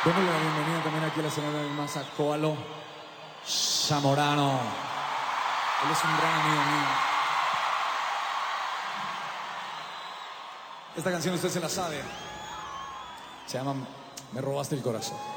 Démosle la bienvenida también aquí a la señora del Maza Koalo Zamorano. Él es un gran amigo mío. Esta canción usted se la sabe. Se llama Me robaste el corazón.